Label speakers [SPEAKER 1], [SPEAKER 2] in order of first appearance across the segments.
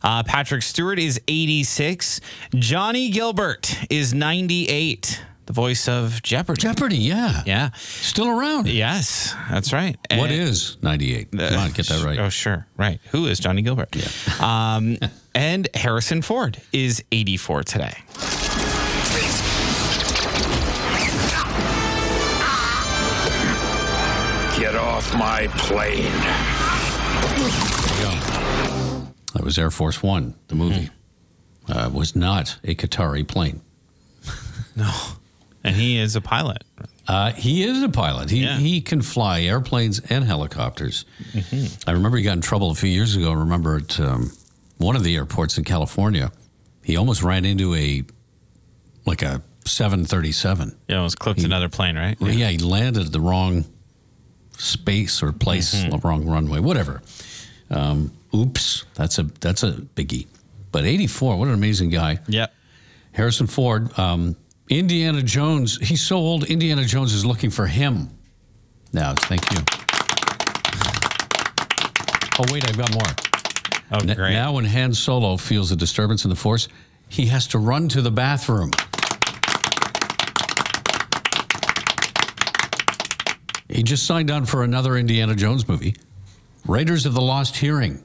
[SPEAKER 1] Patrick Stewart is 86. Johnny Gilbert is 98. The voice of Jeopardy.
[SPEAKER 2] Jeopardy, yeah.
[SPEAKER 1] Yeah.
[SPEAKER 2] Still around.
[SPEAKER 1] Yes, that's right.
[SPEAKER 2] What is 98? Come on, get that right.
[SPEAKER 1] Oh, sure. Right. Who is Johnny Gilbert? Yeah. And Harrison Ford is 84 today.
[SPEAKER 3] Get off my plane.
[SPEAKER 2] That was Air Force One, the movie. Was not a Qatari plane.
[SPEAKER 1] No. And he is a pilot.
[SPEAKER 2] He is a pilot. He can fly airplanes and helicopters. Mm-hmm. I remember he got in trouble a few years ago. I remember at one of the airports in California, he almost ran into a 737.
[SPEAKER 1] Yeah, it was clipped another plane, right?
[SPEAKER 2] Yeah, he landed at the wrong space or place, the wrong runway, whatever. Oops, that's a biggie. But 84, what an amazing guy.
[SPEAKER 1] Yep.
[SPEAKER 2] Harrison Ford, Indiana Jones, he's so old, Indiana Jones is looking for him. Now, thank you. Oh, wait, I've got more.
[SPEAKER 1] Oh, great.
[SPEAKER 2] Now when Han Solo feels a disturbance in the Force, he has to run to the bathroom. He just signed on for another Indiana Jones movie, Raiders of the Lost Hearing.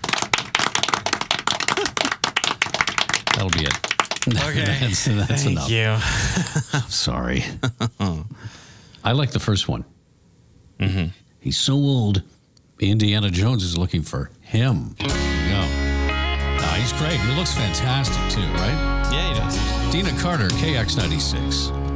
[SPEAKER 2] That'll be it.
[SPEAKER 1] Okay.
[SPEAKER 2] That's
[SPEAKER 1] Thank
[SPEAKER 2] enough.
[SPEAKER 1] you.
[SPEAKER 2] I'm sorry. I like the first one.
[SPEAKER 1] Mm-hmm.
[SPEAKER 2] He's so old, Indiana Jones is looking for him. There you go. He's great. He looks fantastic, too, right?
[SPEAKER 1] Yeah, he does.
[SPEAKER 2] Dina Carter, KX96.